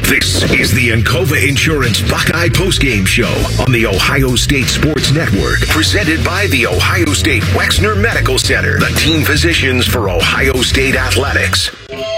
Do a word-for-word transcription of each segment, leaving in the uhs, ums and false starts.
This is the Encova Insurance Buckeye Postgame Show on the Ohio State Sports Network, presented by the Ohio State Wexner Medical Center, the team physicians for Ohio State Athletics.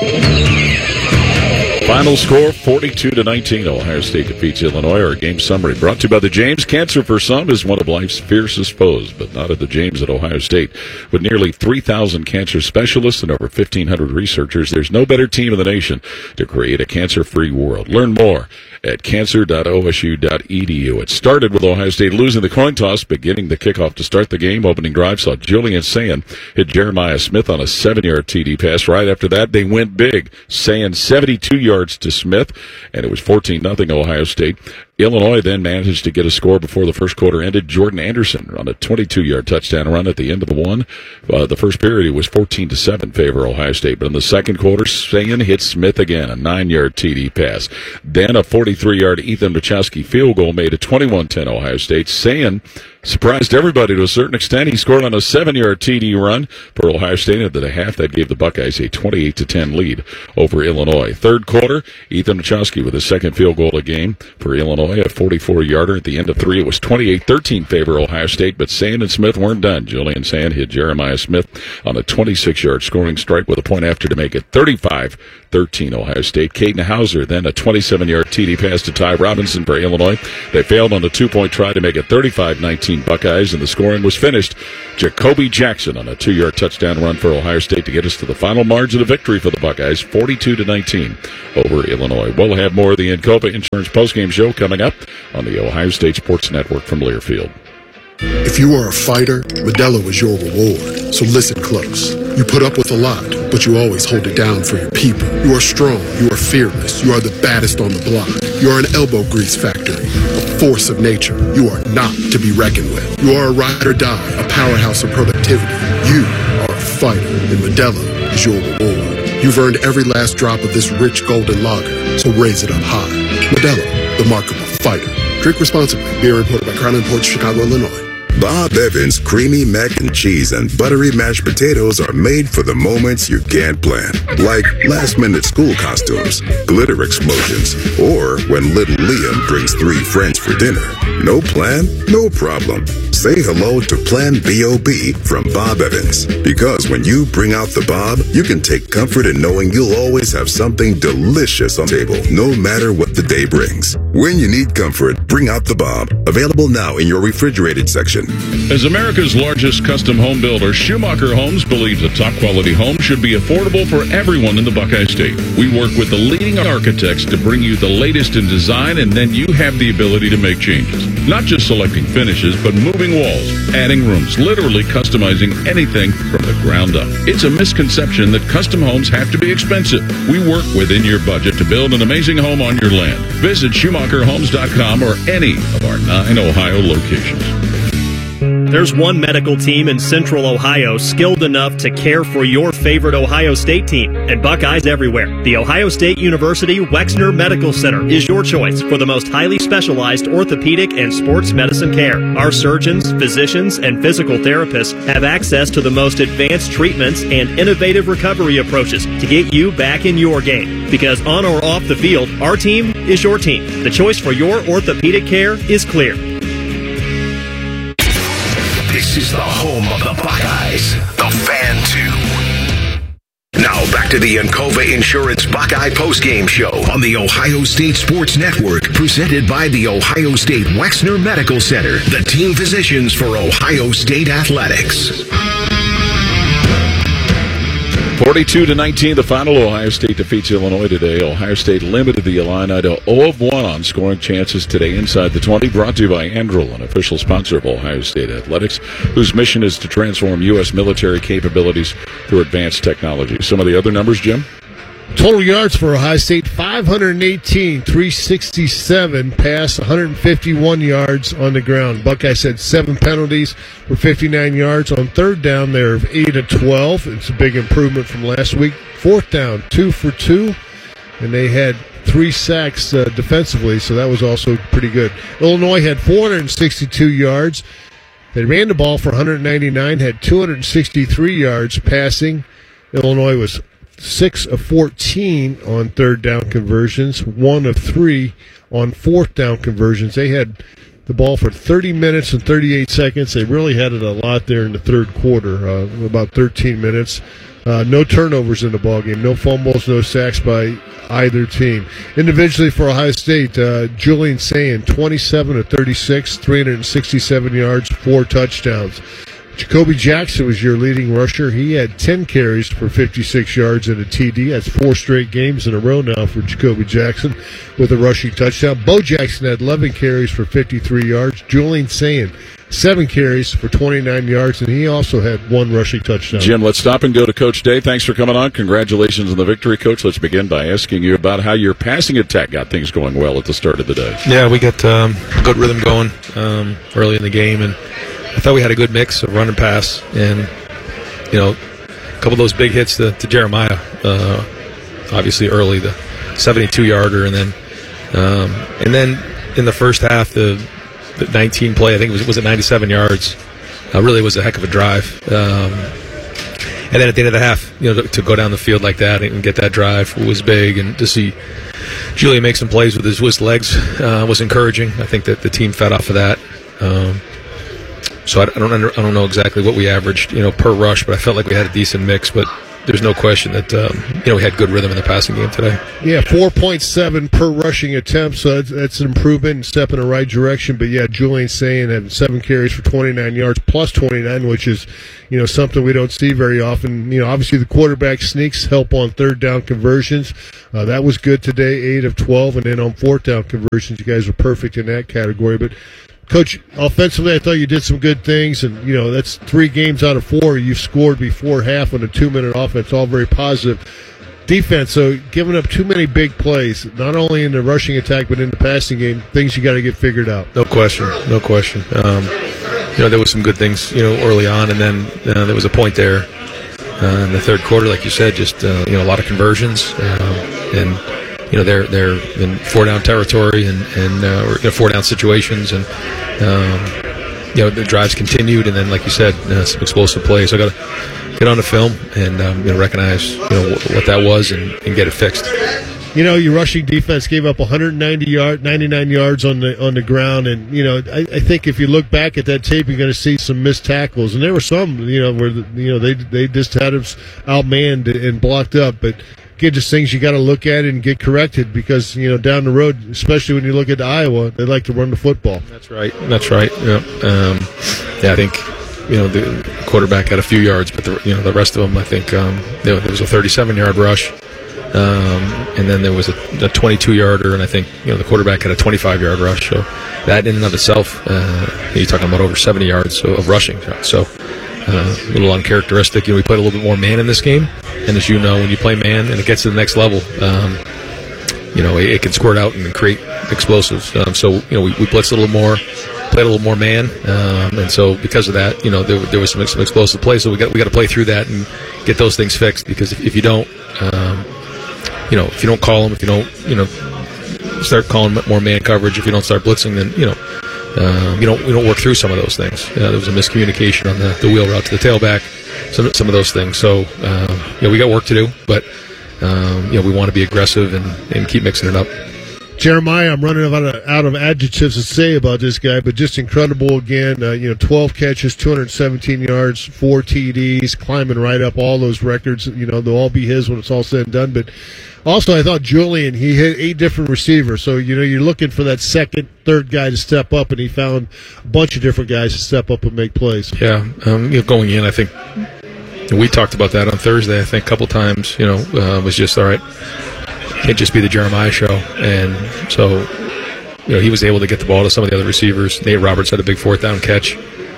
Final score, forty-two to nineteen. Ohio State defeats Illinois. Our game summary brought to you by the James. Cancer for some is one of life's fiercest foes, but not at the James at Ohio State. With nearly three thousand cancer specialists and over fifteen hundred researchers, there's no better team in the nation to create a cancer-free world. Learn more at cancer dot o s u dot e d u. It started with Ohio State losing the coin toss, but getting the kickoff to start the game. Opening drive saw Julian Sayin hit Jeremiah Smith on a seven-yard T D pass. Right after that, they went big. Sayin seventy-two yards to Smith, and it was fourteen nothing Ohio State. Illinois then managed to get a score before the first quarter ended. Jordan Anderson on a twenty-two-yard touchdown run at the end of the one. Uh, the first period, it was fourteen to seven favor Ohio State. But in the second quarter, Sayin hit Smith again, a nine-yard T D pass. Then a forty-three-yard Ethan Machowski field goal made it twenty-one ten Ohio State. Sayin surprised everybody to a certain extent. He scored on a seven-yard T D run for Ohio State at the half. That gave the Buckeyes a twenty-eight to ten lead over Illinois. Third quarter, Ethan Machowski with his second field goal of the game for Illinois, a forty-four-yarder. At the end of three, it was twenty-eight thirteen favor Ohio State, but Sayin and Smith weren't done. Julian Sayin hit Jeremiah Smith on a twenty-six-yard scoring strike with a point after to make it thirty-five thirteen Ohio State. Caden Hauser then a twenty-seven-yard T D pass to Ty Robinson for Illinois. They failed on the two-point try to make it thirty-five nineteen Buckeyes, and the scoring was finished. Jacoby Jackson on a two-yard touchdown run for Ohio State to get us to the final margin of victory for the Buckeyes, forty-two to nineteen over Illinois. We'll have more of the Encova Insurance postgame show coming up on the Ohio State Sports Network from Learfield. If you are a fighter, Modelo is your reward. So listen close. You put up with a lot, but you always hold it down for your people. You are strong. You are fearless. You are the baddest on the block. You are an elbow grease factory, a force of nature. You are not to be reckoned with. You are a ride or die, a powerhouse of productivity. You are a fighter, and Modelo is your reward. You've earned every last drop of this rich golden lager, so raise it up high. Modelo, the mark of a fighter. Drink responsibly. Beer imported by Crown Imports, Chicago, Illinois. Bob Evans creamy mac and cheese and buttery mashed potatoes are made for the moments you can't plan. Like last-minute school costumes, glitter explosions, or when little Liam brings three friends for dinner. No plan? No problem. Say hello to Plan B O B from Bob Evans. Because when you bring out the Bob, you can take comfort in knowing you'll always have something delicious on the table, no matter what the day brings. When you need comfort, bring out the Bob. Available now in your refrigerated section. As America's largest custom home builder, Schumacher Homes believes a top-quality home should be affordable for everyone in the Buckeye State. We work with the leading architects to bring you the latest in design, and then you have the ability to make changes. Not just selecting finishes, but moving walls, adding rooms, literally customizing anything from the ground up. It's a misconception that custom homes have to be expensive. We work within your budget to build an amazing home on your land. Visit Schumacher Homes dot com or any of our nine Ohio locations. There's one medical team in Central Ohio skilled enough to care for your favorite Ohio State team, and Buckeyes everywhere. The Ohio State University Wexner Medical Center is your choice for the most highly specialized orthopedic and sports medicine care. Our surgeons, physicians, and physical therapists have access to the most advanced treatments and innovative recovery approaches to get you back in your game. Because on or off the field, our team is your team. The choice for your orthopedic care is clear. This is the home of the Buckeyes, the Fan two. Now back to the Encova Insurance Buckeye postgame show on the Ohio State Sports Network, presented by the Ohio State Wexner Medical Center, the team physicians for Ohio State Athletics. forty-two to nineteen, the final. Ohio State defeats Illinois today. Ohio State limited the Illini to zero of one on scoring chances today inside the twenty. Brought to you by Andrel, an official sponsor of Ohio State Athletics, whose mission is to transform U S military capabilities through advanced technology. Some of the other numbers, Jim? Total yards for Ohio State, five hundred eighteen, three sixty-seven, pass, one hundred fifty-one yards on the ground. Buckeyes had seven penalties for fifty-nine yards. On third down, they're eight of twelve. It's a big improvement from last week. Fourth down, two for two, and they had three sacks uh, defensively, so that was also pretty good. Illinois had four hundred sixty-two yards. They ran the ball for one hundred ninety-nine, had two hundred sixty-three yards passing. Illinois was six of fourteen on third down conversions, one of three on fourth down conversions. They had the ball for thirty minutes and thirty-eight seconds. They really had it a lot there in the third quarter, uh, about thirteen minutes. Uh, no turnovers in the ballgame, no fumbles, no sacks by either team. Individually for Ohio State, uh, Julian Sayin, twenty-seven of thirty-six, three hundred sixty-seven yards, four touchdowns. Jacoby Jackson was your leading rusher. He had ten carries for fifty-six yards and a T D. That's four straight games in a row now for Jacoby Jackson with a rushing touchdown. Bo Jackson had eleven carries for fifty-three yards. Julian Sayin, seven carries for twenty-nine yards, and he also had one rushing touchdown. Jim, let's stop and go to Coach Day. Thanks for coming on. Congratulations on the victory, Coach. Let's begin by asking you about how your passing attack got things going well at the start of the day. Yeah, we got um, a good rhythm going um, early in the game, and I thought we had a good mix of run and pass, and, you know, a couple of those big hits to, to Jeremiah, uh, obviously early, the seventy-two-yarder, and then um, and then in the first half, the, the nineteen play, I think it was, was it ninety-seven yards, uh, really was a heck of a drive. Um, and then at the end of the half, you know, to, to go down the field like that and get that drive was big, and to see Julian make some plays with his, with his legs uh, was encouraging. I think that the team fed off of that. Um, So I don't under, I don't know exactly what we averaged, you know, per rush, but I felt like we had a decent mix. But there's no question that um, you know we had good rhythm in the passing game today. Yeah, four point seven per rushing attempt, so that's, that's an improvement and step in the right direction. But yeah, Julian Sayin had seven carries for twenty-nine yards plus twenty-nine, which is, you know, something we don't see very often. You know, obviously the quarterback sneaks help on third down conversions. Uh, that was good today, eight of twelve, and then on fourth down conversions, you guys were perfect in that category. But Coach, offensively, I thought you did some good things, and, you know, that's three games out of four you've scored before half on a two-minute offense, all very positive. Defense, so giving up too many big plays, not only in the rushing attack but in the passing game, things you got to get figured out. No question, no question. Um, you know, there was some good things, you know, early on, and then uh, there was a point there uh, in the third quarter, like you said, just, uh, you know, a lot of conversions, uh, and you know, they're they're in four down territory and and uh, or, you know, four down situations, and um, you know the drives continued, and then like you said, uh, some explosive plays. So I got to get on the film and um, you know recognize you know what, what that was and, and get it fixed. You know, your rushing defense gave up one hundred ninety yard, ninety-nine yards on the on the ground, and you know, I, I think if you look back at that tape, you're going to see some missed tackles, and there were some, you know, where the, you know they they just had us outmanned and blocked up, but. Again, just things you got to look at and get corrected because, you know, down the road, especially when you look at Iowa, they like to run the football. That's right. That's right. Yeah. Um, yeah, I think, you know, the quarterback had a few yards, but, the, you know, the rest of them, I think um, there, there was a thirty-seven-yard rush, um, and then there was a twenty-two-yarder, and I think, you know, the quarterback had a twenty-five-yard rush. So that in and of itself, uh, you're talking about over seventy yards of rushing. So uh, a little uncharacteristic. You know, we played a little bit more man in this game. And as you know, when you play man and it gets to the next level, um, you know, it, it can squirt out and create explosives. Um, so, you know, we, we blitzed a little more, played a little more man. Um, and so because of that, you know, there, there was some, some explosive plays. So we got we got to play through that and get those things fixed because if, if you don't, um, you know, if you don't call them, if you don't, you know, start calling more man coverage, if you don't start blitzing, then, you know, uh, you don't, we don't work through some of those things. Uh, there was a miscommunication on the, the wheel route to the tailback. Some some of those things. So, um, you know, we got work to do, but, um, you know, we want to be aggressive and, and keep mixing it up. Jeremiah, I'm running out of, out of adjectives to say about this guy, but just incredible again. Uh, you know, twelve catches, two hundred seventeen yards, four T Ds, climbing right up all those records. You know, they'll all be his when it's all said and done. But also, I thought Julian, he hit eight different receivers. So, you know, you're looking for that second, third guy to step up, and he found a bunch of different guys to step up and make plays. Yeah, um, you know, going in, I think we talked about that on Thursday, I think, a couple times. You know, uh, was just, all right, can't just be the Jeremiah show. And so, you know, he was able to get the ball to some of the other receivers. Nate Roberts had a big fourth down catch.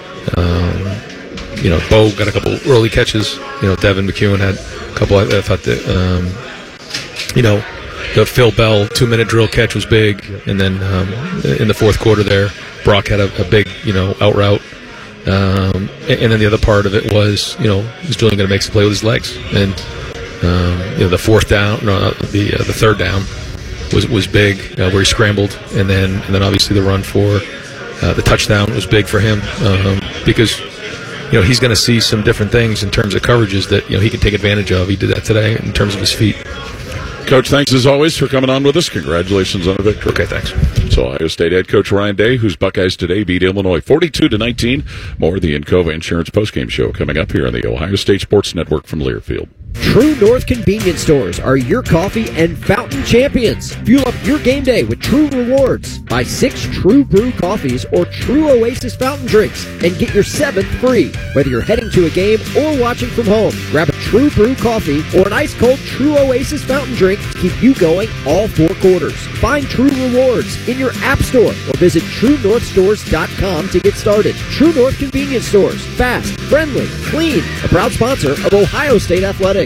Um, you know, Bo got a couple early catches. You know, Devin McEwen had a couple. I, I thought that, um, you know, the Phil Bell two-minute drill catch was big. And then um, in the fourth quarter there, Brock had a, a big, you know, out route. Um, and, and then the other part of it was, you know, is Julian going to make some play with his legs? And, um, you know, the fourth down, no, the uh, the third down was was big, uh, where he scrambled. And then and then obviously the run for uh, the touchdown was big for him um, because, you know, he's going to see some different things in terms of coverages that, you know, he can take advantage of. He did that today in terms of his feet. Coach, thanks as always for coming on with us. Congratulations on a victory. Okay, thanks. So Ohio State head coach Ryan Day, whose Buckeyes today beat Illinois forty-two to nineteen. More of the Encova Insurance postgame show coming up here on the Ohio State Sports Network from Learfield. True North convenience stores are your coffee and fountain champions. Fuel up your game day with True Rewards. Buy six True Brew coffees or True Oasis fountain drinks and get your seventh free. Whether you're heading to a game or watching from home, grab a True Brew coffee or an ice-cold True Oasis fountain drink to keep you going all four quarters. Find True Rewards in your app store or visit true north stores dot com to get started. True North convenience stores. Fast, friendly, clean. A proud sponsor of Ohio State Athletics.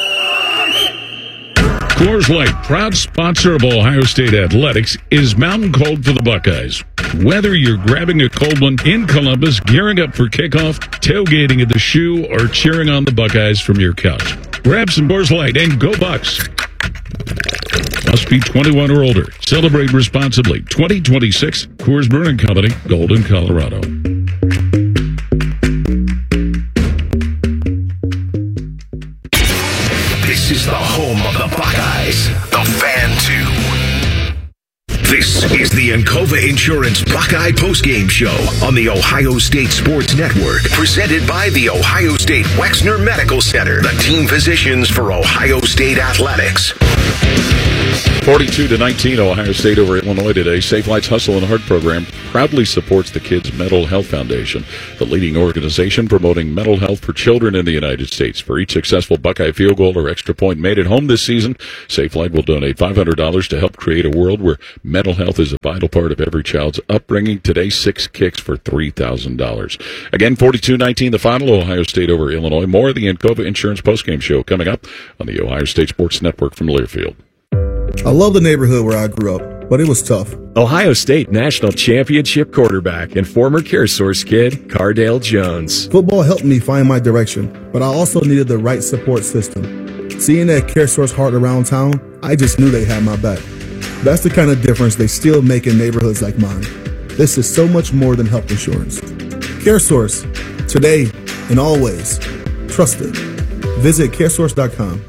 Coors Light, proud sponsor of Ohio State Athletics, is mountain cold for the Buckeyes. Whether you're grabbing a cold one in Columbus, gearing up for kickoff, tailgating at the Shoe, or cheering on the Buckeyes from your couch, grab some Coors Light and go Bucks. Must be twenty-one or older. Celebrate responsibly. twenty twenty-six Coors Brewing Company, Golden, Colorado. This is the home of the Buckeyes, the Fan two. This is the Encova Insurance Buckeye postgame show on the Ohio State Sports Network, presented by the Ohio State Wexner Medical Center, the team physicians for Ohio State Athletics. forty-two to nineteen, Ohio State over Illinois today. Safe Lights Hustle and Heart program proudly supports the Kids Mental Health Foundation, the leading organization promoting mental health for children in the United States. For each successful Buckeye field goal or extra point made at home this season, Safe Light will donate five hundred dollars to help create a world where mental health is a vital part of every child's upbringing. Today, six kicks for three thousand dollars. Again, forty-two nineteen, the final, Ohio State over Illinois. More of the Encova Insurance postgame show coming up on the Ohio State Sports Network from Learfield. I love the neighborhood where I grew up, but it was tough. Ohio State National Championship quarterback and former CareSource kid, Cardale Jones. Football helped me find my direction, but I also needed the right support system. Seeing that CareSource heart around town, I just knew they had my back. That's the kind of difference they still make in neighborhoods like mine. This is so much more than health insurance. CareSource, today and always. Trusted. Visit caresource dot com.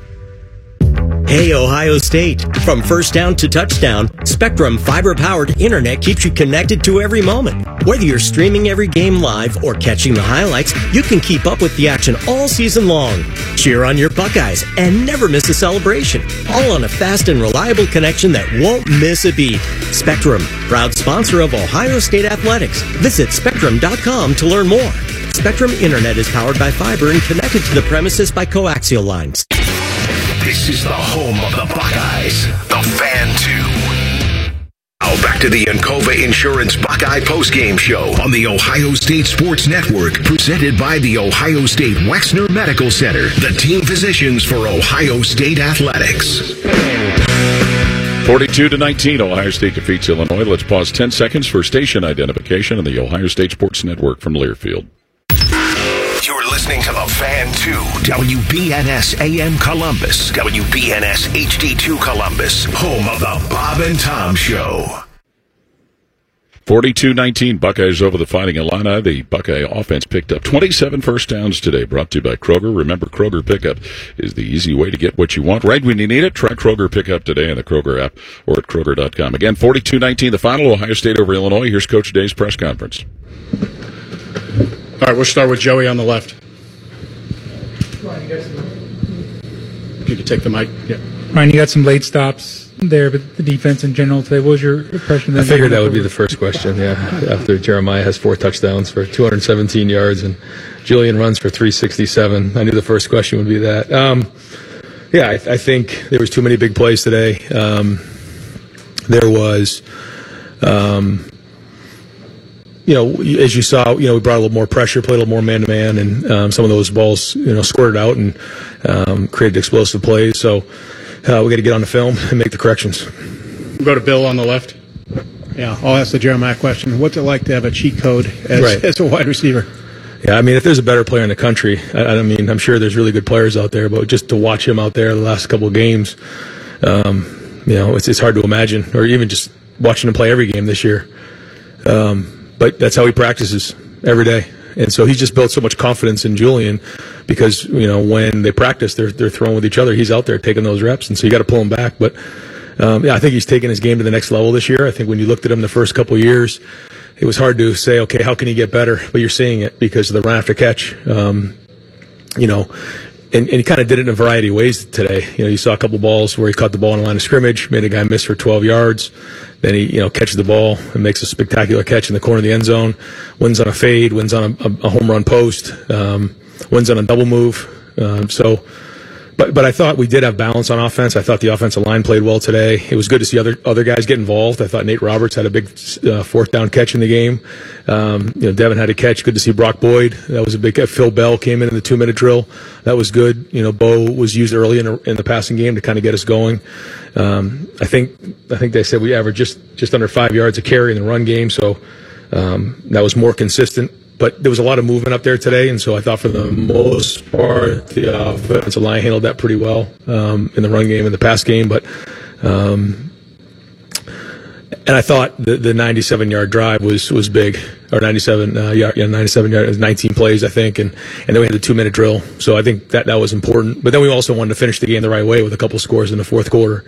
Hey, Ohio State. From first down to touchdown, Spectrum fiber-powered internet keeps you connected to every moment. Whether you're streaming every game live or catching the highlights, you can keep up with the action all season long. Cheer on your Buckeyes and never miss a celebration. All on a fast and reliable connection that won't miss a beat. Spectrum, proud sponsor of Ohio State Athletics. Visit spectrum dot com to learn more. Spectrum Internet is powered by fiber and connected to the premises by coaxial lines. This is the home of the Buckeyes, the Fan two. Now back to the Encova Insurance Buckeye postgame show on the Ohio State Sports Network, presented by the Ohio State Wexner Medical Center, the team physicians for Ohio State Athletics. forty-two to nineteen, Ohio State defeats Illinois. Let's pause ten seconds for station identification on the Ohio State Sports Network from Learfield. You're listening to the Fan two, W B N S A M Columbus, W B N S H D two Columbus, home of the Bob and Tom Show. forty-two nineteen, Buckeyes over the Fighting Illini. The Buckeye offense picked up twenty-seven first downs today, brought to you by Kroger. Remember, Kroger Pickup is the easy way to get what you want right when you need it. Try Kroger Pickup today in the Kroger app or at Kroger dot com. Again, forty-two nineteen, the final, Ohio State over Illinois. Here's Coach Day's press conference. All right, we'll start with Joey on the left. You can take the mic. Yeah. Ryan, you got some late stops there, but the defense in general today, what was your impression? I figured that would be the first question, yeah. After Jeremiah has four touchdowns for two hundred seventeen yards and Julian runs for three sixty-seven, I knew the first question would be that. Um, yeah, I, I think there was too many big plays today. Um, there was... Um, You know, as you saw, you know, we brought a little more pressure, played a little more man-to-man, and um, some of those balls, you know, squirted out and um, created explosive plays. So uh, we got to get on the film and make the corrections. We'll go to Bill on the left. Yeah, I'll ask the Jeremiah question. What's it like to have a cheat code as, right. as a wide receiver? Yeah, I mean, if there's a better player in the country, I, I mean, I'm sure there's really good players out there, but just to watch him out there the last couple of games, um, you know, it's, it's hard to imagine, or even just watching him play every game this year. Um, But that's how he practices every day. And so he's just built so much confidence in Julian because, you know, when they practice, they're, they're throwing with each other. He's out there taking those reps. And so you got to pull him back. But, um, yeah, I think he's taken his game to the next level this year. I think when you looked at him the first couple of years, it was hard to say, okay, how can he get better? But you're seeing it because of the run after catch. Um, you know, and, and he kind of did it in a variety of ways today. You know, you saw a couple balls where he caught the ball in the line of scrimmage, made a guy miss for twelve yards. Then he, you know, catches the ball and makes a spectacular catch in the corner of the end zone. Wins on a fade, wins on a, a home run post, um, wins on a double move. Um, so, but but I thought we did have balance on offense. I thought the offensive line played well today. It was good to see other other guys get involved. I thought Nate Roberts had a big uh, fourth down catch in the game. Um, you know, Devin had a catch. Good to see Brock Boyd. That was a big catch. Phil Bell came in in the two minute drill. That was good. You know, Bo was used early in the, in the passing game to kind of get us going. Um, I think I think they said we averaged just just under five yards a carry in the run game, so um, that was more consistent. But there was a lot of movement up there today, and so I thought for the most part the offensive line handled that pretty well um, in the run game and the pass game. But um, and I thought the, the ninety-seven yard drive was was big, or ninety-seven uh, yard, yeah, ninety-seven yard, nineteen plays I think, and and then we had the two minute drill. So I think that that was important. But then we also wanted to finish the game the right way with a couple scores in the fourth quarter.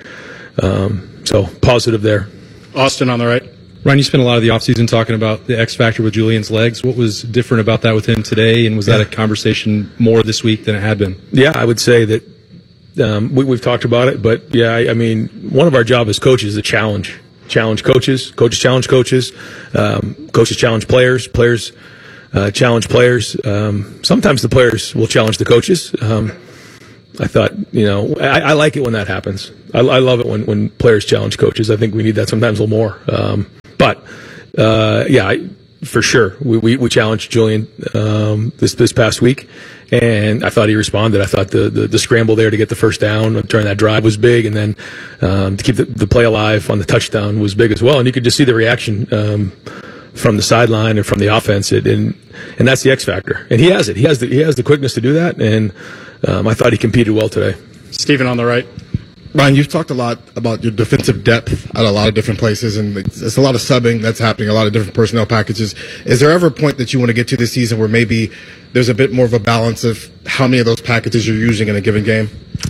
Um, so positive there. Austin on the right. Ryan, you spent a lot of the offseason talking about the X factor with Julian's legs. What was different about that with him today, and was that a conversation more this week than it had been? Yeah, I would say that um, we, we've talked about it, but yeah, I, I mean, one of our job as coaches is a challenge. Challenge coaches, coaches challenge coaches, um, coaches challenge players, players uh, challenge players. Um, sometimes the players will challenge the coaches. Um, I thought, you know, I, I like it when that happens. I, I love it when, when players challenge coaches. I think we need that sometimes a little more. Um, But, uh, yeah, I, for sure, we, we, we challenged Julian um, this this past week, and I thought he responded. I thought the, the, the scramble there to get the first down during that drive was big, and then um, to keep the, the play alive on the touchdown was big as well. And you could just see the reaction um, from the sideline and from the offense, it, and and that's the X factor. And he has it. He has the he has the quickness to do that, and um, I thought he competed well today. Stephen on the right. Ryan, you've talked a lot about your defensive depth at a lot of different places, and it's a lot of subbing that's happening, a lot of different personnel packages. Is there ever a point that you want to get to this season where maybe there's a bit more of a balance of how many of those packages you're using in a given game?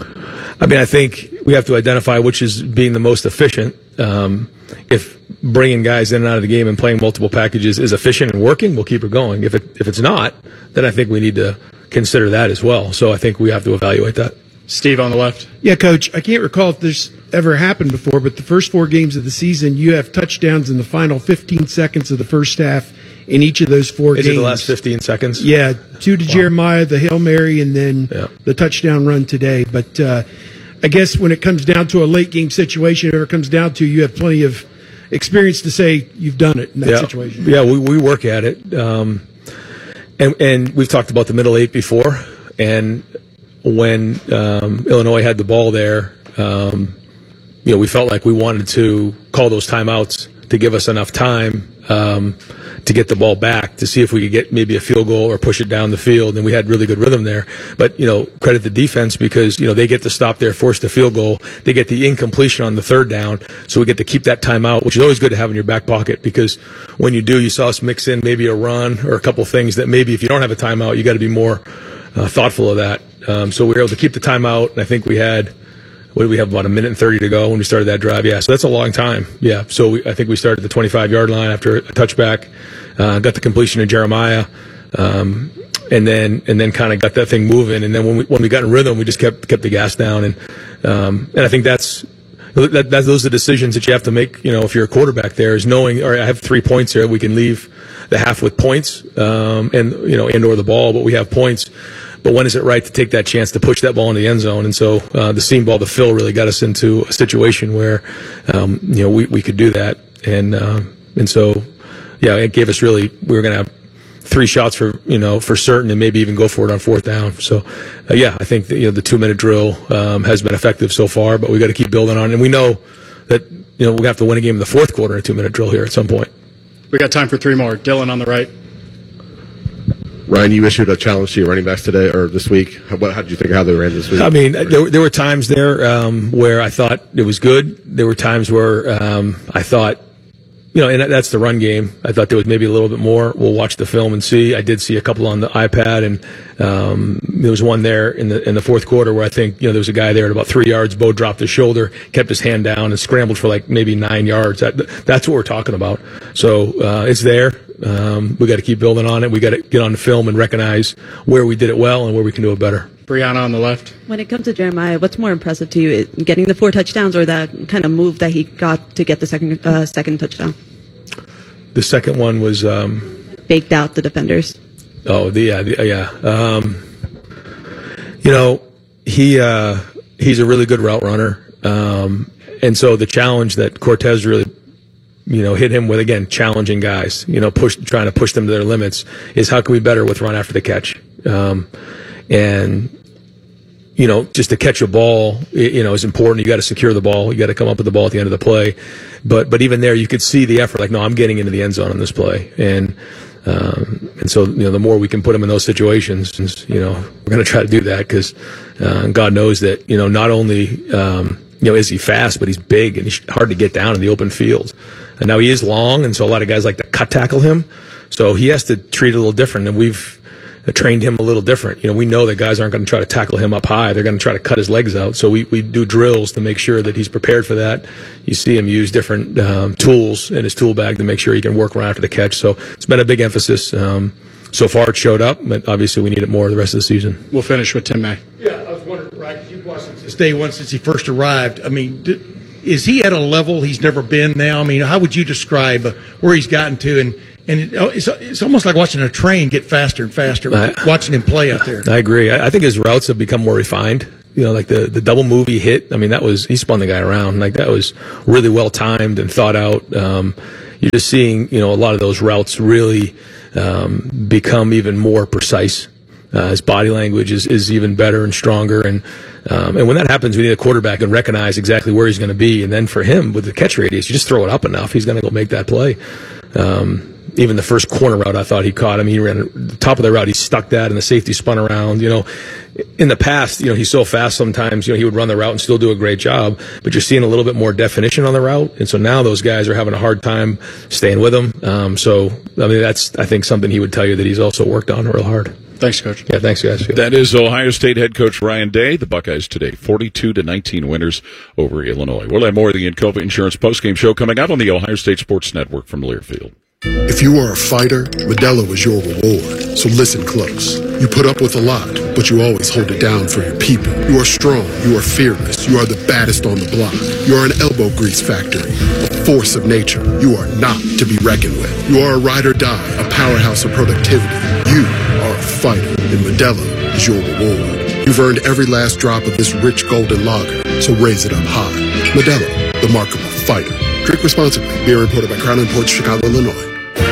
I mean, I think we have to identify which is being the most efficient. Um, if bringing guys in and out of the game and playing multiple packages is efficient and working, we'll keep it going. If it if it's not, then I think we need to consider that as well. So I think we have to evaluate that. Steve on the left. Yeah, Coach, I can't recall if this ever happened before, but the first four games of the season, you have touchdowns in the final fifteen seconds of the first half in each of those four Is games. it the last fifteen seconds? Yeah, two to Wow. Jeremiah, the Hail Mary, and then Yeah. the touchdown run today. But uh, I guess when it comes down to a late game situation, whatever it comes down to, you have plenty of experience to say you've done it in that yeah. situation. Yeah, we, we work at it. Um, and, and we've talked about the middle eight before. And when um, Illinois had the ball there, um, you know, we felt like we wanted to call those timeouts to give us enough time um, to get the ball back, to see if we could get maybe a field goal or push it down the field. And we had really good rhythm there. But, you know, credit the defense because, you know, they get to stop there, force the field goal. They get the incompletion on the third down. So we get to keep that timeout, which is always good to have in your back pocket because when you do, you saw us mix in maybe a run or a couple things that maybe if you don't have a timeout, you got to be more uh, thoughtful of that. Um, so we were able to keep the timeout, and I think we had, what did we have, about a minute and thirty to go when we started that drive? Yeah, so that's a long time. Yeah, so we, I think we started at the twenty-five yard line after a touchback, uh, got the completion to Jeremiah, um, and then and then kind of got that thing moving. And then when we when we got in rhythm, we just kept kept the gas down, and um, and I think that's. That, that, those are the decisions that you have to make, you know, if you're a quarterback there, is knowing, all right, I have three points here. We can leave the half with points, um, and, you know, and or the ball, but we have points. But when is it right to take that chance to push that ball in the end zone? And so uh, the seam ball to Phil really got us into a situation where, um, you know, we, we could do that. And, uh, and so, yeah, it gave us really, we were going to have three shots for, you know, for certain and maybe even go for it on fourth down. So, uh, yeah, I think that, you know, the two minute drill um, has been effective so far, but we got to keep building on it. And we know that, you know, we're going to have to win a game in the fourth quarter in a two minute drill here at some point. We got time for three more. Dylan on the right. Ryan, you issued a challenge to your running backs today or this week. How, what, how did you think how they ran this week? I mean, there, there were times there um, where I thought it was good. There were times where um, I thought you know, and that's the run game. I thought there was maybe a little bit more. We'll watch the film and see. I did see a couple on the iPad, and um, there was one there in the in the fourth quarter where I think, you know, there was a guy there at about three yards. Bo dropped his shoulder, kept his hand down, and scrambled for like maybe nine yards. That, that's what we're talking about. So uh, it's there. Um, we got to keep building on it. We got to get on the film and recognize where we did it well and where we can do it better. Brianna on the left. When it comes to Jeremiah, what's more impressive to you, getting the four touchdowns or that kind of move that he got to get the second uh, second touchdown? The second one was um, baked out the defenders. Oh, the yeah, the, yeah. Um, you know, he uh, he's a really good route runner, um, and so the challenge that Cortez really, you know, hit him with, again, challenging guys, you know, push trying to push them to their limits, is how can we better with run after the catch, um, and. You know, just to catch a ball, you know, is important. You got to secure the ball. You got to come up with the ball at the end of the play. But but even there, you could see the effort. Like, no, I'm getting into the end zone on this play. And um, and so, you know, the more we can put him in those situations, you know, we're going to try to do that because uh, God knows that, you know, not only, um, you know, is he fast, but he's big and he's hard to get down in the open field. And now he is long, and so a lot of guys like to cut tackle him. So he has to treat it a little different. And we've trained him a little different. You know, we know that guys aren't going to try to tackle him up high. They're going to try to cut his legs out. So we, we do drills to make sure that he's prepared for that. You see him use different um, tools in his tool bag to make sure he can work around after the catch. So it's been a big emphasis. Um, so far it showed up, but obviously we need it more the rest of the season. We'll finish with Tim May. Yeah, I was wondering, right, you've watched since day one, since he first arrived. I mean, did, is he at a level he's never been now? I mean, how would you describe where he's gotten to? And And it, it's, it's almost like watching a train get faster and faster, I, watching him play out there. I agree. I, I think his routes have become more refined. You know, like the, the double move he hit, I mean, that was, he spun the guy around. Like, that was really well timed and thought out. Um, you're just seeing, you know, a lot of those routes really um, become even more precise. Uh, his body language is, is even better and stronger. And um, and when that happens, we need a quarterback and recognize exactly where he's going to be. And then for him, with the catch radius, you just throw it up enough, he's going to go make that play. Um, even the first corner route, I thought he caught him. He ran the top of the route, he stuck that, and the safety spun around. You know, in the past, you know, he's so fast sometimes, you know, he would run the route and still do a great job, but you're seeing a little bit more definition on the route. And so now those guys are having a hard time staying with him. Um, so, I mean, that's, I think, something he would tell you that he's also worked on real hard. Thanks, Coach. Yeah, thanks, guys. That is Ohio State head coach Ryan Day. The Buckeyes today, forty-two to nineteen winners over Illinois. We'll have more of the Encova Insurance postgame show coming up on the Ohio State Sports Network from Learfield. If you are a fighter, Modelo is your reward. So listen close. You put up with a lot, but you always hold it down for your people. You are strong. You are fearless. You are the baddest on the block. You are an elbow grease factory, a force of nature. You are not to be reckoned with. You are a ride or die, a powerhouse of productivity. You are a fighter, and Modelo is your reward. You've earned every last drop of this rich golden lager, so raise it up high. Modelo, the mark of a fighter. Drink responsibly. Beer imported by Crown Imports, Chicago, Illinois.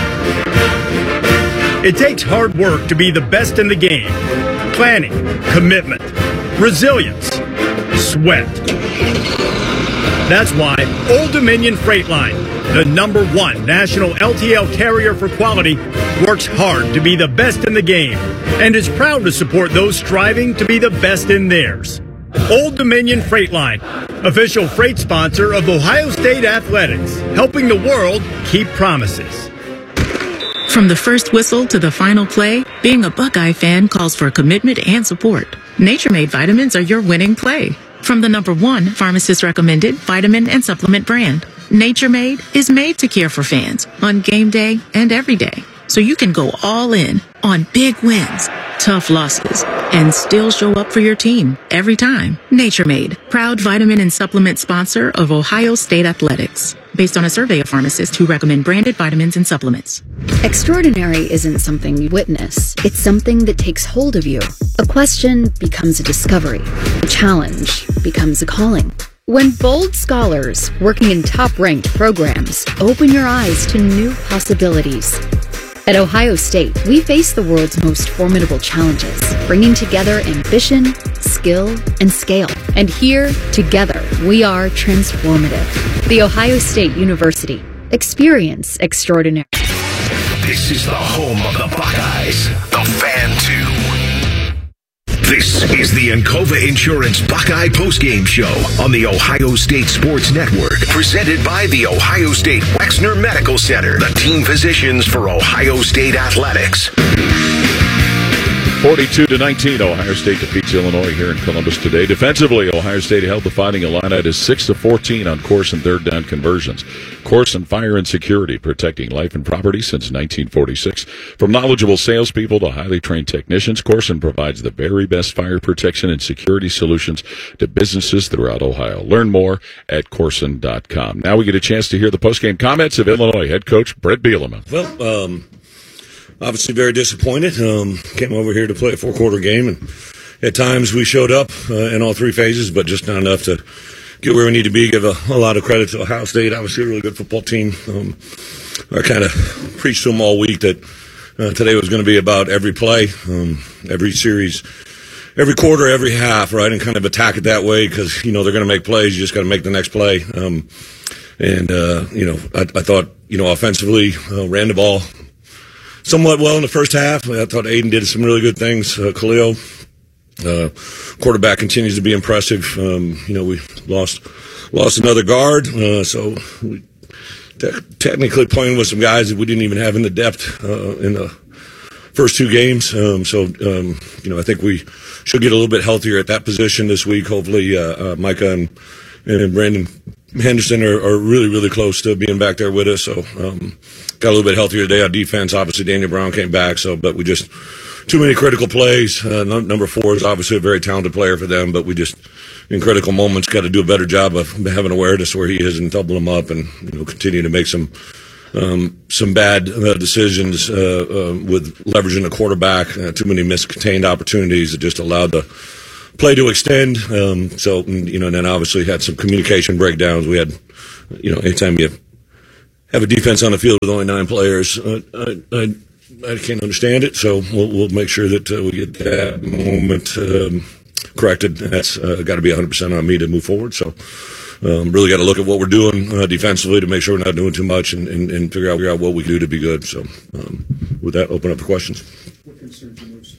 It takes hard work to be the best in the game. Planning, commitment, resilience, sweat. That's why Old Dominion Freight Line, the number one national L T L carrier for quality, works hard to be the best in the game and is proud to support those striving to be the best in theirs. Old Dominion Freight Line, official freight sponsor of Ohio State Athletics, helping the world keep promises. From the first whistle to the final play, being a Buckeye fan calls for commitment and support. Nature Made vitamins are your winning play. From the number one pharmacist recommended vitamin and supplement brand, Nature Made is made to care for fans on game day and every day. So you can go all in on big wins, tough losses, and still show up for your team every time. Nature Made, proud vitamin and supplement sponsor of Ohio State Athletics. Based on a survey of pharmacists who recommend branded vitamins and supplements. Extraordinary isn't something you witness. It's something that takes hold of you. A question becomes a discovery. A challenge becomes a calling. When bold scholars working in top-ranked programs open your eyes to new possibilities. At Ohio State, we face the world's most formidable challenges, bringing together ambition, skill, and scale. And here, together, we are transformative. The Ohio State University. Experience extraordinary. This is the home of the Buckeyes, the Fan two. This is the Encova Insurance Buckeye Postgame Show on the Ohio State Sports Network, presented by the Ohio State Wexner Medical Center, the team physicians for Ohio State athletics. forty-two to nineteen, Ohio State defeats Illinois here in Columbus today. Defensively, Ohio State held the Fighting Illini to six to fourteen on course and third down conversions. Course and fire and security, protecting life and property since nineteen forty-six. From knowledgeable salespeople to highly trained technicians, Corson provides the very best fire protection and security solutions to businesses throughout Ohio. Learn more at corson dot com. Now we get a chance to hear the postgame comments of Illinois head coach Bret Bielema. Well, um... obviously very disappointed. Um, came over here to play a four-quarter game, and at times we showed up uh, in all three phases, but just not enough to get where we need to be. Give a, a lot of credit to Ohio State. Obviously a really good football team. Um, I kind of preached to them all week that uh, today was going to be about every play, um, every series, every quarter, every half, right, and kind of attack it that way because, you know, they're going to make plays. You just got to make the next play. Um, and, uh, you know, I, I thought, you know, offensively, uh, ran the ball somewhat well in the first half. I thought Aiden did some really good things. Uh, Khalil, uh, quarterback, continues to be impressive. Um, you know, we lost lost another guard, uh, so we te- technically playing with some guys that we didn't even have in the depth uh, in the first two games. Um, so, um, you know, I think we should get a little bit healthier at that position this week. Hopefully, uh, uh, Micah and, and Brandon Henderson are, are really, really close to being back there with us. So, um, got a little bit healthier today on defense. Obviously, Daniel Brown came back, so but we just too many critical plays. Uh, no, number four is obviously a very talented player for them, but we just in critical moments got to do a better job of having awareness where he is and double him up, and you know continue to make some um, some bad uh, decisions uh, uh, with leveraging the quarterback. Uh, too many miscontained opportunities that just allowed the play to extend. Um, so you know, and then obviously had some communication breakdowns. We had, you know, anytime you have a defense on the field with only nine players, uh, I, I I can't understand it. So we'll we'll make sure that uh, we get that moment um, corrected. That's uh, got to be one hundred percent on me to move forward. So um, really got to look at what we're doing uh, defensively to make sure we're not doing too much and, and, and figure out figure out what we can do to be good. So um, with that, open up for questions. What concerns you most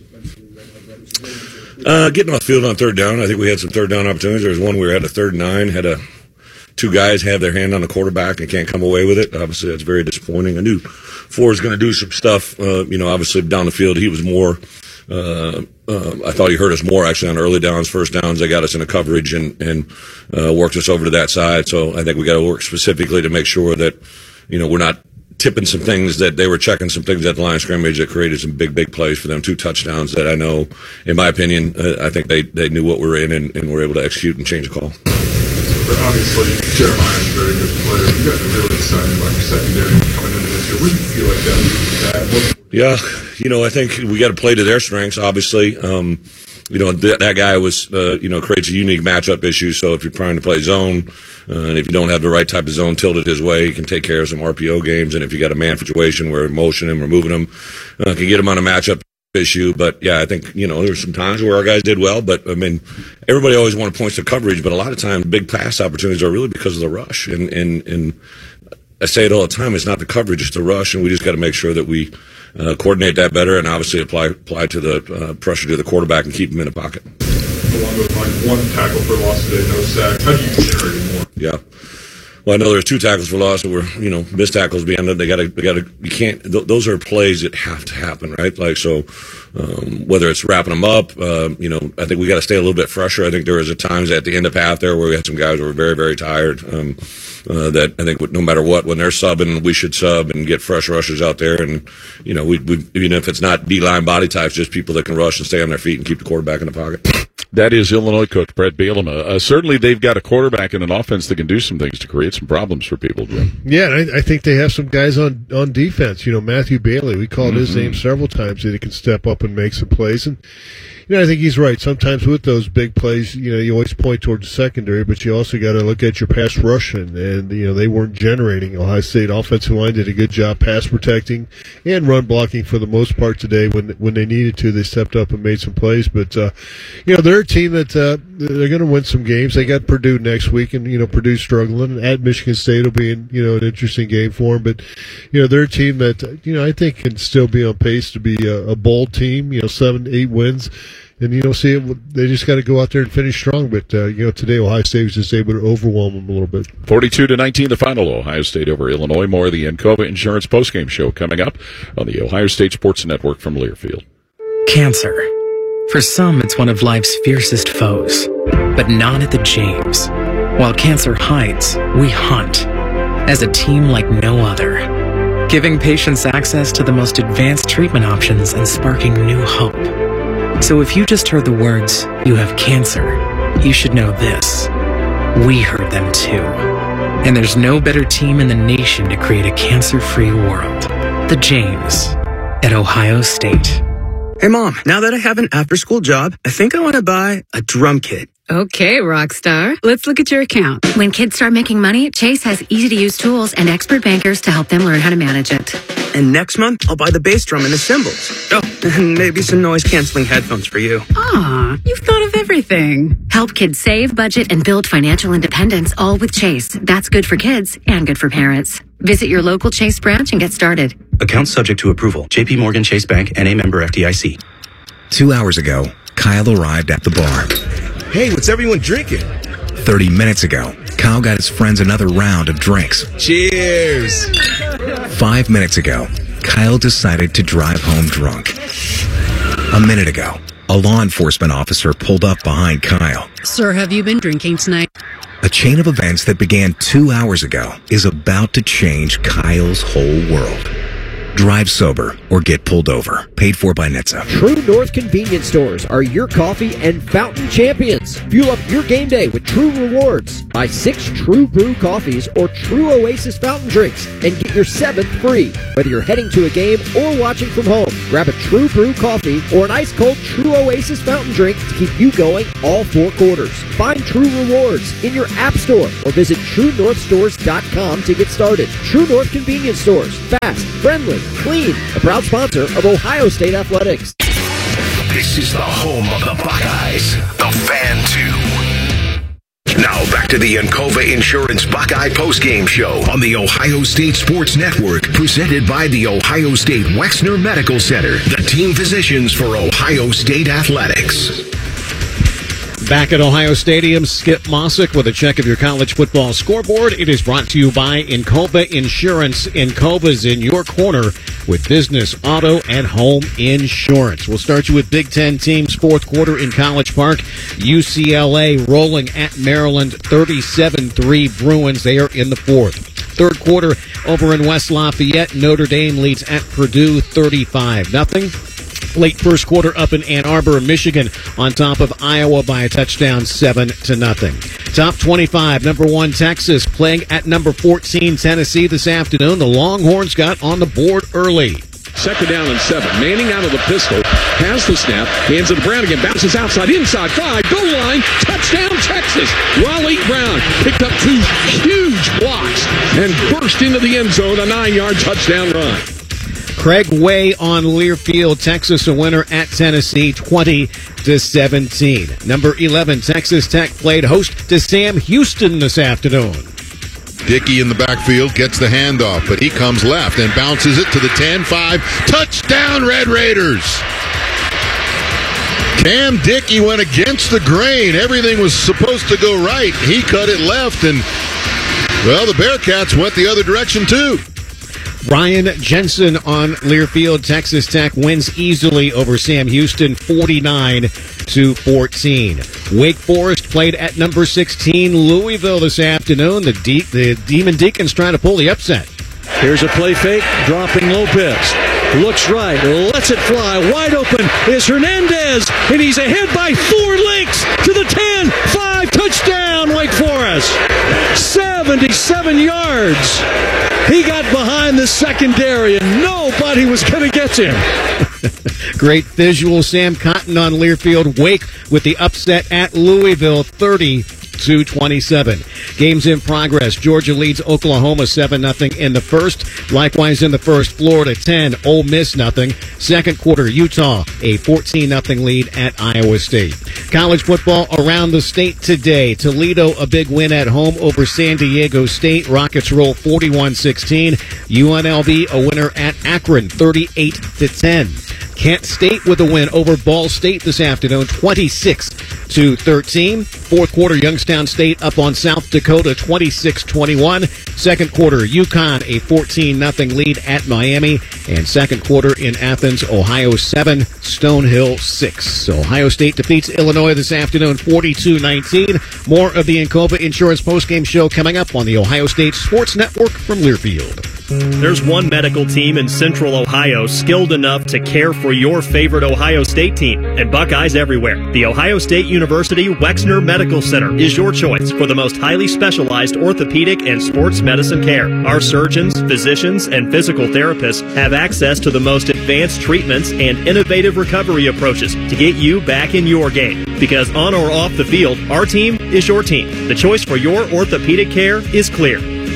defensively? Uh, getting off the field on third down. I think we had some third down opportunities. There was one where we had a third and nine, had a two guys have their hand on the quarterback and can't come away with it. Obviously, that's very disappointing. I knew Ford was going to do some stuff, uh, you know, obviously down the field. He was more, uh, uh, I thought he hurt us more actually on early downs, first downs. They got us into coverage and, and uh, worked us over to that side. So I think we got to work specifically to make sure that, you know, we're not tipping some things that they were checking some things at the line of scrimmage that created some big, big plays for them. Two touchdowns that I know, in my opinion, uh, I think they, they knew what we were in and, and were able to execute and change the call. But obviously, Jeremiah's a very good player. You guys are really excited about your secondary coming into this year. Where do you feel like that is? Yeah, you know, I think we got to play to their strengths, obviously. Um, you know, th- that guy was, uh, you know, creates a unique matchup issue. So if you're trying to play zone, uh, and if you don't have the right type of zone tilted his way, he can take care of some R P O games. And if you got a man situation where motion him or moving him, uh, can get him on a matchup issue. But yeah, I think, you know, there's some times where our guys did well, but I mean, everybody always wants points to coverage, but a lot of times big pass opportunities are really because of the rush. And, and, and I say it all the time, it's not the coverage, it's the rush, and we just got to make sure that we uh, coordinate that better and obviously apply apply to the uh, pressure to the quarterback and keep him in the pocket. Along those lines, one tackle for loss today, no sack. How do you generate more? Yeah. Well, I know there's two tackles for loss that were, you know, missed tackles beyond it. They got to, they got to, you can't, th- those are plays that have to happen, right? Like, so, um, whether it's wrapping them up, uh, you know, I think we got to stay a little bit fresher. I think there was at times at the end of half there where we had some guys who were very, very tired, um, uh, that I think no matter what, when they're subbing, we should sub and get fresh rushers out there. And, you know, we, we, even if it's not D-line body types, just people that can rush and stay on their feet and keep the quarterback in the pocket. That is Illinois coach Bret Bielema. Uh, certainly, they've got a quarterback and an offense that can do some things to create some problems for people, Jim. Yeah, and I, I think they have some guys on, on defense. You know, Matthew Bailey, we called mm-hmm. his name several times that he can step up and make some plays. And, you know, I think he's right. Sometimes with those big plays, you know, you always point towards the secondary, but you also got to look at your pass rushing. And, you know, they weren't generating. Ohio State offensive line did a good job pass protecting and run blocking for the most part today. When when they needed to, they stepped up and made some plays. But, uh, you know, they're a team that uh, they're going to win some games. They got Purdue next week, and, you know, Purdue's struggling. At Michigan State will be, in, you know, an interesting game for them. But, you know, they're a team that, you know, I think can still be on pace to be a, a bowl team, you know, seven, eight wins. And, you know, see, they just got to go out there and finish strong. But, uh, you know, today Ohio State was just able to overwhelm them a little bit. forty-two to nineteen, the final. Ohio State over Illinois. More of the Encova Insurance postgame show coming up on the Ohio State Sports Network from Learfield. Cancer. For some, it's one of life's fiercest foes, but not at the James. While cancer hides, we hunt as a team like no other, giving patients access to the most advanced treatment options and sparking new hope. So if you just heard the words, "you have cancer," you should know this. We heard them too. And there's no better team in the nation to create a cancer-free world. The James at Ohio State. Hey, Mom, now that I have an after-school job, I think I want to buy a drum kit. Okay, Rockstar. Let's look at your account. When kids start making money, Chase has easy-to-use tools and expert bankers to help them learn how to manage it. And next month, I'll buy the bass drum and the cymbals. Oh, and maybe some noise-canceling headphones for you. Aw, you've thought of everything. Help kids save, budget, and build financial independence, all with Chase. That's good for kids and good for parents. Visit your local Chase branch and get started. Account subject to approval. J P Morgan Chase Bank, N A member F D I C. Two hours ago, Kyle arrived at the bar. Hey, what's everyone drinking? Thirty minutes ago, Kyle got his friends another round of drinks. Cheers! Five minutes ago, Kyle decided to drive home drunk. A minute ago, a law enforcement officer pulled up behind Kyle. Sir, have you been drinking tonight? A chain of events that began two hours ago is about to change Kyle's whole world. Drive sober or get pulled over. Paid for by N H T S A. True North convenience stores are your coffee and fountain champions. Fuel up your game day with True Rewards. Buy six True Brew coffees or True Oasis fountain drinks and get your seventh free. Whether you're heading to a game or watching from home, grab a True Brew coffee or an ice-cold True Oasis fountain drink to keep you going all four quarters. Find True Rewards in your app store or visit true north stores dot com to get started. True North convenience stores. Fast, friendly, clean. A proud sponsor of Ohio State Athletics. This is the home of the Buckeyes, the Fan two. Now back to the Encova Insurance Buckeye postgame show on the Ohio State Sports Network, presented by the Ohio State Wexner Medical Center, the team physicians for Ohio State Athletics. Back at Ohio Stadium, Skip Mossick with a check of your college football scoreboard. It is brought to you by Encova Insurance. Encova's in your corner with business, auto, and home insurance. We'll start you with Big Ten teams, fourth quarter in College Park. U C L A rolling at Maryland, thirty-seven three Bruins. They are in the fourth. Third quarter over in West Lafayette, Notre Dame leads at Purdue, thirty-five nothing. Late first quarter up in Ann Arbor, Michigan, on top of Iowa by a touchdown, seven to nothing. Top twenty-five, number one Texas playing at number fourteen Tennessee this afternoon. The Longhorns got on the board early. Second down and seven. Manning out of the pistol, has the snap, hands it to Brannigan, bounces outside, inside, five, goal line, touchdown Texas. Raleigh Brown picked up two huge blocks and burst into the end zone, a nine-yard touchdown run. Craig Way on Learfield, Texas a winner at Tennessee, twenty to seventeen. Number eleven, Texas Tech played host to Sam Houston this afternoon. Dickey in the backfield gets the handoff, but he comes left and bounces it to the ten five. Touchdown, Red Raiders! Cam Dickey went against the grain. Everything was supposed to go right. He cut it left, and, well, the Bearcats went the other direction, too. Ryan Jensen on Learfield, Texas Tech wins easily over Sam Houston, forty-nine to fourteen. Wake Forest played at number sixteen Louisville this afternoon. The, De- the Demon Deacons trying to pull the upset. Here's a play fake, dropping Lopez. Looks right, lets it fly. Wide open is Hernandez, and he's ahead by four lengths to the ten. Five, touchdown, Wake Forest. seventy-seven yards. He got behind the secondary, and nobody was going to get him. Great visual. Sam Cotton on Learfield. Wake with the upset at Louisville, thirty to twenty-seven. Games in progress. Georgia leads Oklahoma seven nothing in the first. Likewise in the first, Florida ten, Ole Miss nothing. Second quarter, Utah a fourteen nothing lead at Iowa State. College football around the state today. Toledo a big win at home over San Diego State. Rockets roll forty-one sixteen. U N L V a winner at Akron, thirty-eight to ten. Kent State with a win over Ball State this afternoon, twenty-six to thirteen. Fourth quarter, Youngstown State up on South Dakota, twenty-six twenty-one. Second quarter, UConn a fourteen nothing lead at Miami. And second quarter in Athens, Ohio seven, Stonehill six. Ohio State defeats Illinois this afternoon, forty-two nineteen. More of the Encova Insurance postgame show coming up on the Ohio State Sports Network from Learfield. There's one medical team in Central Ohio skilled enough to care for your favorite Ohio State team, and Buckeyes everywhere. The Ohio State University Wexner Medical Center is your choice for the most highly specialized orthopedic and sports medicine care. Our surgeons, physicians, and physical therapists have access to the most advanced treatments and innovative recovery approaches to get you back in your game. Because on or off the field, our team is your team. The choice for your orthopedic care is clear.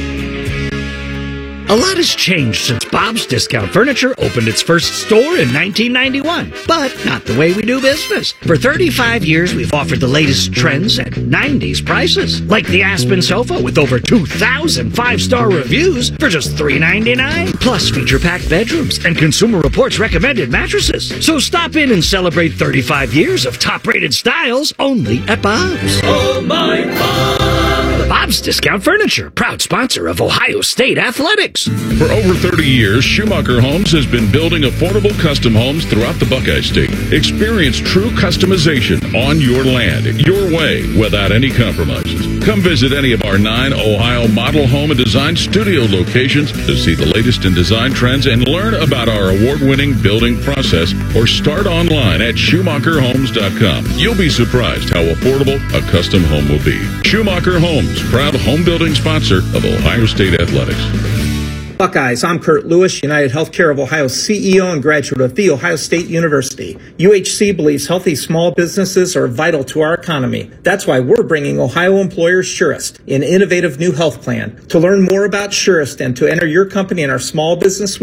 A lot has changed since Bob's Discount Furniture opened its first store in nineteen ninety-one, but not the way we do business. For thirty-five years, we've offered the latest trends at nineties prices, like the Aspen sofa with over two thousand five-star reviews for just three ninety-nine, plus feature-packed bedrooms and Consumer Reports recommended mattresses. So stop in and celebrate thirty-five years of top-rated styles only at Bob's. Oh, my Bob! Bob's Discount Furniture, proud sponsor of Ohio State Athletics. For over thirty years, Schumacher Homes has been building affordable custom homes throughout the Buckeye State. Experience true customization on your land, your way, without any compromises. Come visit any of our nine Ohio model home and design studio locations to see the latest in design trends and learn about our award-winning building process, or start online at Schumacher Homes dot com. You'll be surprised how affordable a custom home will be. Schumacher Homes, proud home building sponsor of Ohio State Athletics. Buckeyes, I'm Kurt Lewis, United Healthcare of Ohio C E O and graduate of The Ohio State University. U H C believes healthy small businesses are vital to our economy. That's why we're bringing Ohio employers Surest, an innovative new health plan. To learn more about Surest and to enter your company in our small business suite,